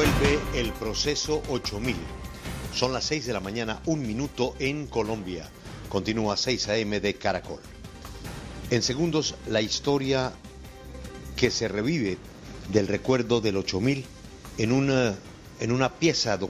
Vuelve el proceso 8000. Son las 6 de la mañana, 1 minuto en Colombia. Continúa 6 a.m. de Caracol. En segundos, la historia que se revive del recuerdo del 8000 en una pieza